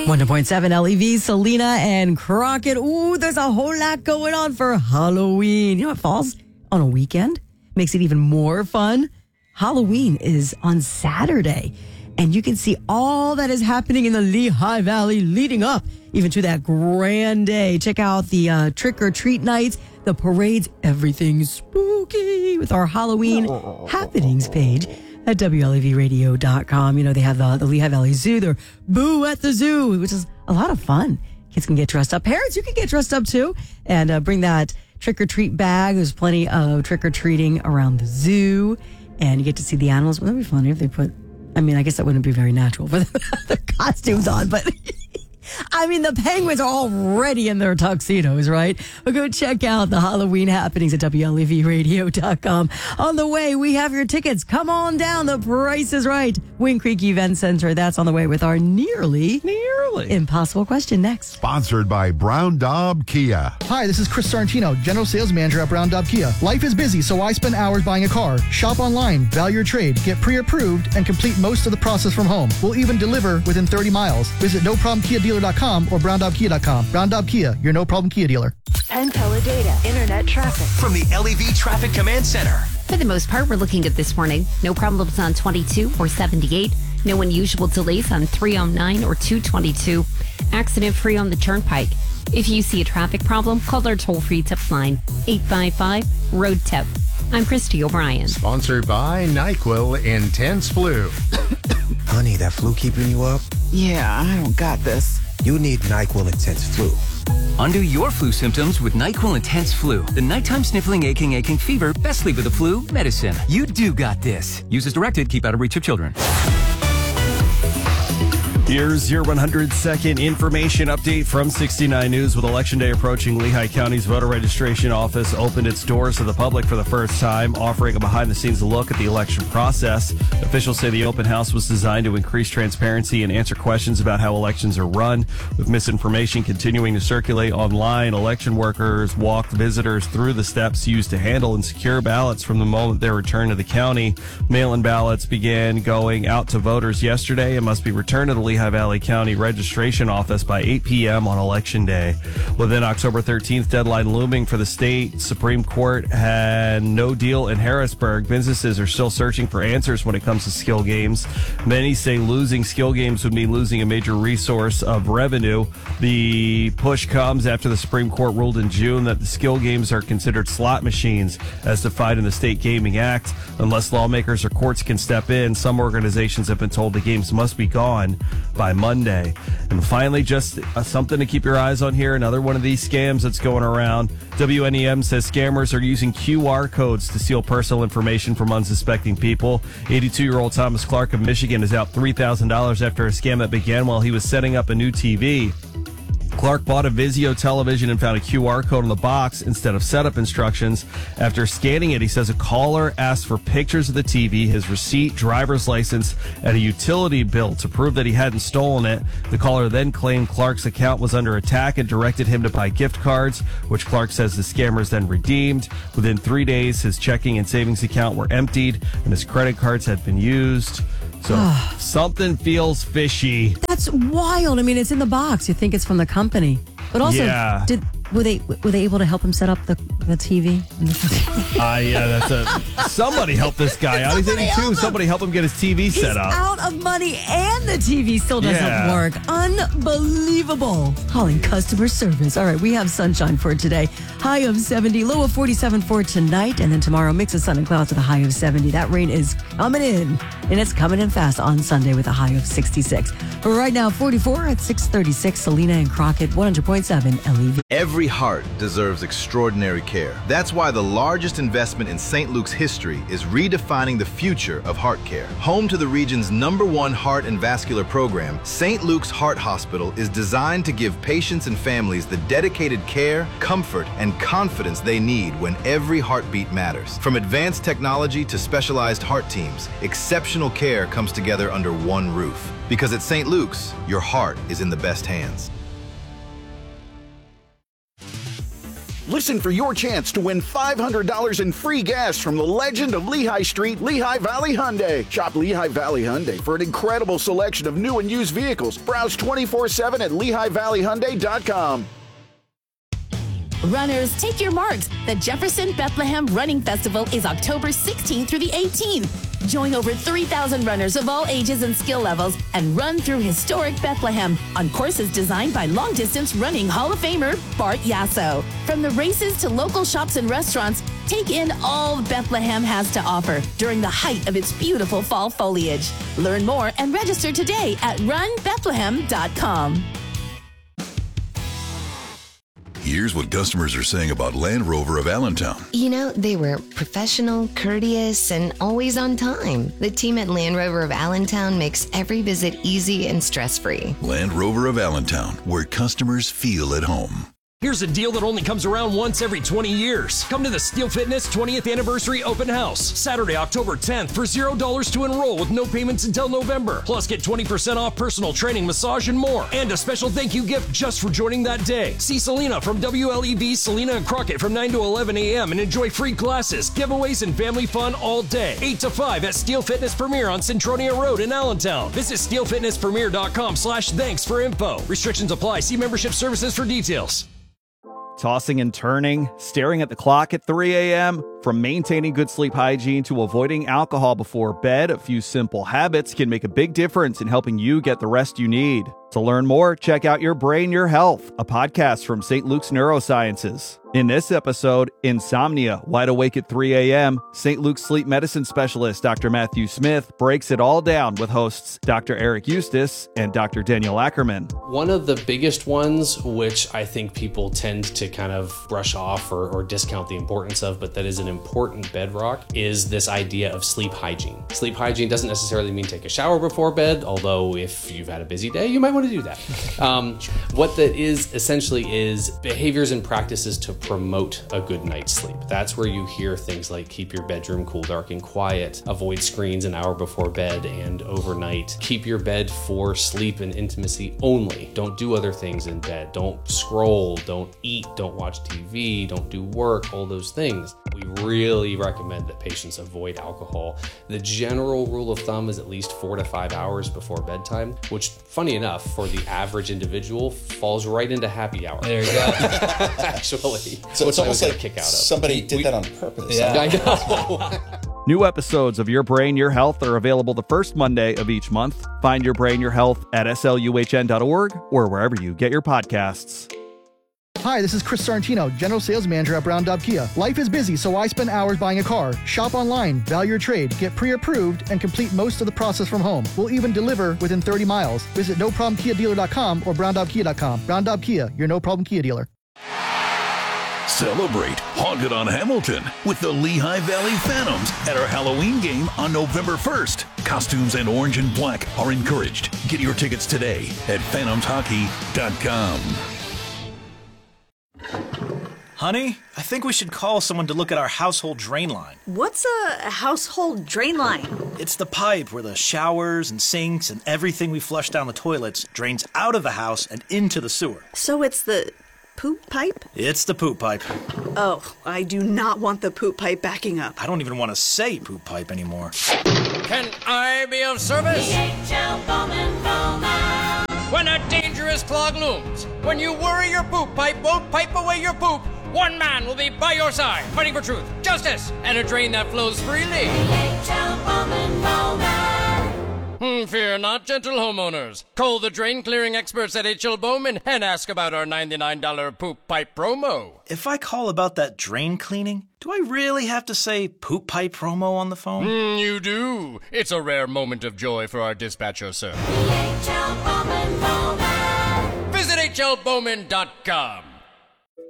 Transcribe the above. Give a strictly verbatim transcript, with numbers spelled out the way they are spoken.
one point seven L E V, Selena and Crockett. Ooh, there's a whole lot going on for Halloween. You know what falls on a weekend? Makes it even more fun. Halloween is on Saturday, and you can see all that is happening in the Lehigh Valley leading up even to that grand day. Check out the uh, trick-or-treat nights, the parades, everything's spooky with our Halloween happenings page at W L A V radio dot com. You know, they have the, the Lehigh Valley Zoo. They're Boo at the Zoo, which is a lot of fun. Kids can get dressed up. Parents, you can get dressed up too and uh, bring that trick-or-treat bag. There's plenty of trick-or-treating around the zoo, and you get to see the animals. Well, that'd be funny if they put, I mean, I guess that wouldn't be very natural for their costumes on, but I mean, the penguins are already in their tuxedos, right? Well, go check out the Halloween happenings at W L A V radio dot com. On the way, we have your tickets. Come on down. The price is right. Wind Creek Event Center. That's on the way with our nearly, nearly impossible question next. Sponsored by Brown Daub Kia. Hi, this is Chris Sorrentino, General Sales Manager at Brown Daub Kia. Life is busy, so I spend hours buying a car. Shop online, value your trade, get pre-approved, and complete most of the process from home. We'll even deliver within thirty miles. Visit no problem kia dealer dot com or brown daub kia dot com. Brown Daub Kia, your no problem Kia dealer. Penn Teledata Internet traffic from the L E V Traffic Command Center. For the most part, we're looking at this morning. No problems on twenty-two or seventy-eight. No unusual delays on three oh nine or two twenty-two. Accident-free on the Turnpike. If you see a traffic problem, call our toll-free tip line, eight five five, road tip. I'm Christy O'Brien. Sponsored by NyQuil Intense Flu. Honey, that flu keeping you up? Yeah, I don't got this. You need NyQuil Intense Flu. Undo your flu symptoms with NyQuil Intense Flu. The nighttime sniffling, aching, aching fever. Best sleep with a flu medicine. You do got this. Use as directed. Keep out of reach of children. Here's your one hundred second information update from sixty-nine News. With Election Day approaching, Lehigh County's voter registration office opened its doors to the public for the first time, offering a behind-the-scenes look at the election process. Officials say the open house was designed to increase transparency and answer questions about how elections are run. With misinformation continuing to circulate online, election workers walked visitors through the steps used to handle and secure ballots from the moment they returned to the county. Mail-in ballots began going out to voters yesterday and must be returned to the Lehigh Valley County registration office by eight p.m. on Election Day. Within October thirteenth deadline looming for the state, Supreme Court had no deal in Harrisburg. Businesses are still searching for answers when it comes to skill games. Many say losing skill games would mean losing a major resource of revenue. The push comes after the Supreme Court ruled in June that the skill games are considered slot machines as defined in the State Gaming Act. Unless lawmakers or courts can step in, some organizations have been told the games must be gone by Monday. And finally, just uh, something to keep your eyes on here. Another one of these scams that's going around. W N E M says scammers are using Q R codes to steal personal information from unsuspecting people. eighty-two-year-old Thomas Clark of Michigan is out three thousand dollars after a scam that began while he was setting up a new T V. Clark bought a Vizio television and found a Q R code on the box instead of setup instructions. After scanning it, he says a caller asked for pictures of the T V, his receipt, driver's license, and a utility bill to prove that he hadn't stolen it. The caller then claimed Clark's account was under attack and directed him to buy gift cards, which Clark says the scammers then redeemed. Within three days, his checking and savings account were emptied and his credit cards had been used. So something feels fishy. That's wild. I mean, it's in the box. You think it's from the company. But also, yeah. did were they were they able to help him set up the, the T V? Ah, uh, yeah, that's a somebody help this guy out. He's eighty-two. Somebody help him get his T V set He's up. out of money and the T V still doesn't Yeah. work. Unbelievable. Calling customer service. All right, we have sunshine for today. High of seventy, low of forty-seven for tonight, and then tomorrow mix of sun and clouds with a high of seventy. That rain is coming in, and it's coming in fast on Sunday with a high of sixty-six. But right now, forty-four at six thirty-six. Selena and Crockett, one hundred point seven L E V. Every heart deserves extraordinary care. That's why the largest investment in Saint Luke's history is redefining the future of heart care. Home to the region's number one heart and vascular program, Saint Luke's Heart Hospital is designed to give patients and families the dedicated care, comfort, and confidence they need when every heartbeat matters. From advanced technology to specialized heart teams, exceptional care comes together under one roof. Because at Saint Luke's, your heart is in the best hands. Listen for your chance to win five hundred dollars in free gas from the legend of Lehigh Street, Lehigh Valley Hyundai. Shop Lehigh Valley Hyundai for an incredible selection of new and used vehicles. Browse twenty-four seven at lehigh valley hyundai dot com. Runners, take your marks. The Jefferson Bethlehem Running Festival is October sixteenth through the eighteenth. Join over three thousand runners of all ages and skill levels and run through historic Bethlehem on courses designed by long-distance running Hall of Famer Bart Yasso. From the races to local shops and restaurants, take in all Bethlehem has to offer during the height of its beautiful fall foliage. Learn more and register today at run bethlehem dot com. Here's what customers are saying about Land Rover of Allentown. You know, they were professional, courteous, and always on time. The team at Land Rover of Allentown makes every visit easy and stress-free. Land Rover of Allentown, where customers feel at home. Here's a deal that only comes around once every twenty years. Come to the Steel Fitness twentieth Anniversary Open House, Saturday, October tenth, for zero dollars to enroll with no payments until November. Plus, get twenty percent off personal training, massage, and more. And a special thank you gift just for joining that day. See Selena from W L E V Selena and Crockett from nine to eleven a.m. and enjoy free classes, giveaways, and family fun all day. eight to five at Steel Fitness Premier on Centronia Road in Allentown. Visit steel fitness premier dot com slash thanks for info. Restrictions apply. See membership services for details. Tossing and turning, staring at the clock at three a.m., from maintaining good sleep hygiene to avoiding alcohol before bed, a few simple habits can make a big difference in helping you get the rest you need. To learn more, check out Your Brain, Your Health, a podcast from Saint Luke's Neurosciences. In this episode, Insomnia, Wide Awake at three a.m., Saint Luke's sleep medicine specialist Doctor Matthew Smith breaks it all down with hosts Doctor Eric Eustace and Doctor Daniel Ackerman. One of the biggest ones, which I think people tend to kind of brush off or, or discount the importance of, but that is an important bedrock, is this idea of sleep hygiene. Sleep hygiene doesn't necessarily mean take a shower before bed, although if you've had a busy day, you might want to do that. Um, what that is essentially is behaviors and practices to promote a good night's sleep. That's where you hear things like keep your bedroom cool, dark, and quiet, avoid screens an hour before bed and overnight, keep your bed for sleep and intimacy only. Don't do other things in bed. Don't scroll, don't eat, don't watch T V, don't do work, all those things. We really recommend that patients avoid alcohol. The general rule of thumb is at least four to five hours before bedtime, which, funny enough, for the average individual, falls right into happy hour. There you go. Actually. So it's almost like kick out of. somebody did we, that on purpose. Yeah, I know. New episodes of Your Brain, Your Health are available the first Monday of each month. Find Your Brain, Your Health at S L U H N dot org or wherever you get your podcasts. Hi, this is Chris Sorrentino, General Sales Manager at Brown Daub Kia. Life is busy, so I spend hours buying a car. Shop online, value your trade, get pre-approved, and complete most of the process from home. We'll even deliver within thirty miles. Visit no problem kia dealer dot com or brown daub kia dot com. Brown Daub Kia, your no-problem Kia dealer. Celebrate Haunted on Hamilton with the Lehigh Valley Phantoms at our Halloween game on November first. Costumes and orange and black are encouraged. Get your tickets today at phantoms hockey dot com. Honey, I think we should call someone to look at our household drain line. What's a household drain line? It's the pipe where the showers and sinks and everything we flush down the toilets drains out of the house and into the sewer. So it's the poop pipe? It's the poop pipe. Oh, I do not want the poop pipe backing up. I don't even want to say poop pipe anymore. Can I be of service? D H L Bowman Bowman. When a dangerous clog looms, when you worry your poop pipe won't pipe away your poop, one man will be by your side, fighting for truth, justice, and a drain that flows freely. D H L Bowman Bowman. Hmm, fear not, gentle homeowners. Call the drain clearing experts at H L Bowman and ask about our ninety-nine dollars poop pipe promo. If I call about that drain cleaning, do I really have to say poop pipe promo on the phone? Mm, you do. It's a rare moment of joy for our dispatcher, sir. D H L Bowman Bowman. Visit H L Bowman dot com.